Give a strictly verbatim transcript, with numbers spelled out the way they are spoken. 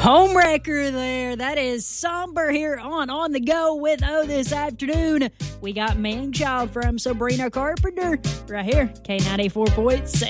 Homewrecker there. That is Somber here on On the Go with O this afternoon. We got Man Child from Sabrina Carpenter right here, K ninety-four point seven.